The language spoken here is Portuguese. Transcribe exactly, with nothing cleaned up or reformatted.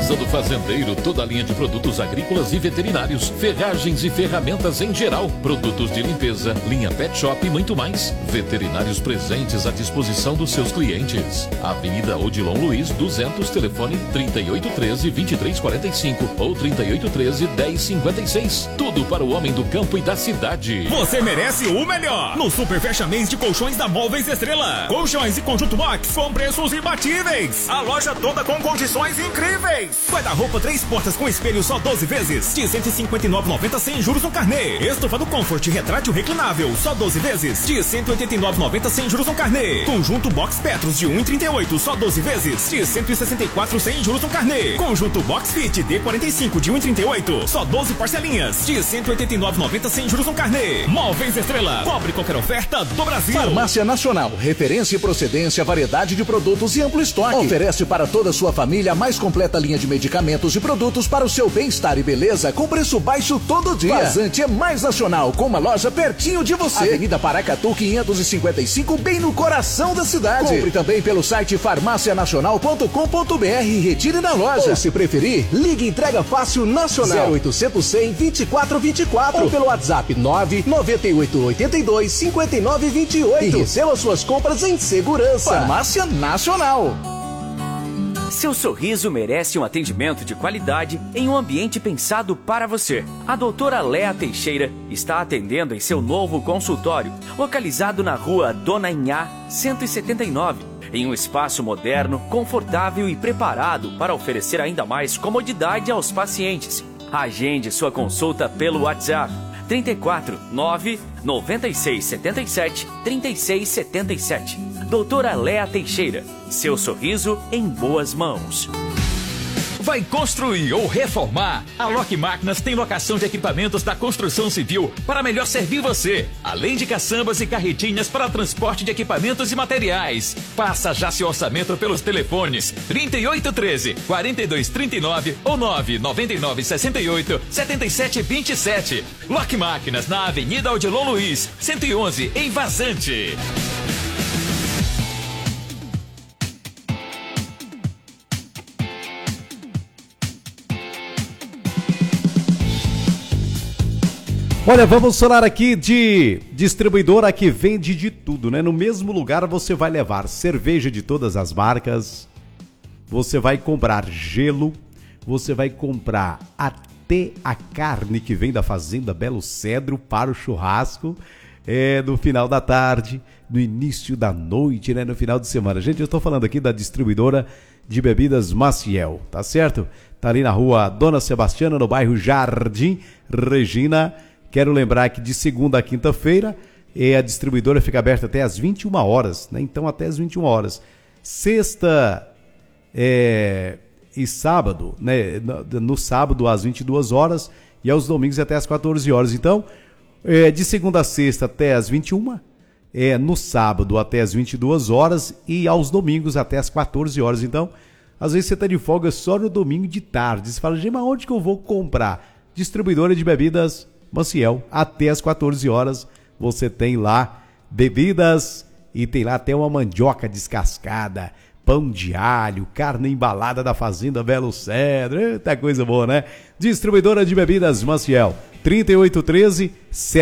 Casa do Fazendeiro, toda a linha de produtos agrícolas e veterinários, ferragens e ferramentas em geral, produtos de limpeza, linha pet shop e muito mais. Veterinários presentes à disposição dos seus clientes. Avenida Odilon Luiz, duzentos, telefone trinta e oito treze, vinte e três quarenta e cinco ou trinta e oito treze, dez cinquenta e seis. Tudo para o homem do campo e da cidade. Você merece o melhor no Super Fecha Mês de Colchões da Móveis Estrela. Colchões e conjunto box com preços imbatíveis. A loja toda com condições incríveis. Guarda-roupa três portas com espelho só doze vezes de cento e cinquenta e nove reais e noventa centavos sem juros no carnê. Estofa do Comfort retrátil reclinável só doze vezes de cento e oitenta e nove reais e noventa centavos sem juros no carnê. Conjunto Box Petros de um e trinta e oito só doze vezes de cento e sessenta e quatro reais sem juros no carnê. Conjunto Box Fit D quarenta e cinco de um e trinta e oito só doze parcelinhas de cento e oitenta e nove reais e noventa centavos sem juros no carnê. Móveis Estrela, cobre qualquer oferta do Brasil. Farmácia Nacional, referência e procedência, variedade de produtos e amplo estoque. Oferece para toda a sua família a mais completa linha de medicamentos e produtos para o seu bem-estar e beleza com preço baixo todo dia. Vazante é mais nacional, com uma loja pertinho de você. Avenida Paracatu quinhentos e cinquenta e cinco, bem no coração da cidade. Compre também pelo site farmácia nacional ponto com ponto br e retire na loja. Ou se preferir, ligue entrega fácil nacional zero oitocentos, cem, vinte e quatro vinte e quatro ou pelo WhatsApp nove nove oito oito dois, cinco nove dois oito e receba suas compras em segurança. Farmácia Nacional. Seu sorriso merece um atendimento de qualidade em um ambiente pensado para você. A doutora Léa Teixeira está atendendo em seu novo consultório, localizado na rua Dona Inhá, cento e setenta e nove, em um espaço moderno, confortável e preparado para oferecer ainda mais comodidade aos pacientes. Agende sua consulta pelo WhatsApp trinta e quatro, nove, noventa e seis, setenta e sete, trinta e seis setenta e sete. Doutora Léa Teixeira, seu sorriso em boas mãos. Vai construir ou reformar? A Lock Máquinas tem locação de equipamentos da construção civil para melhor servir você, além de caçambas e carretinhas para transporte de equipamentos e materiais. Faça já seu orçamento pelos telefones trinta e oito treze, quarenta e dois trinta e nove ou nove nove nove sessenta e oito, setenta e sete vinte e sete. Lock Máquinas na Avenida Odilon Luiz, cento e onze, em Vazante. Olha, vamos falar aqui de distribuidora que vende de tudo, né? No mesmo lugar você vai levar cerveja de todas as marcas, você vai comprar gelo, você vai comprar até a carne que vem da fazenda Belo Cedro para o churrasco, é, no final da tarde, no início da noite, né? No final de semana. Gente, eu estou falando aqui da distribuidora de bebidas Maciel, tá certo? Tá ali na rua Dona Sebastiana, no bairro Jardim Regina. Quero lembrar que de segunda a quinta-feira a distribuidora fica aberta até às vinte e uma horas, né? Então até às vinte e uma horas. Sexta é, e sábado, né? No, no sábado às vinte e duas horas e aos domingos até às quatorze horas. Então, é, de segunda a sexta até às vinte e uma, é, no sábado até às vinte e duas horas e aos domingos até às quatorze horas. Então, às vezes você está de folga só no domingo de tarde. Você fala, gente, mas onde que eu vou comprar? Distribuidora de bebidas Maciel, até às quatorze horas você tem lá bebidas e tem lá até uma mandioca descascada, pão de alho, carne embalada da fazenda Belo Cedro, eita coisa boa, né? Distribuidora de bebidas Maciel, trinta e oito treze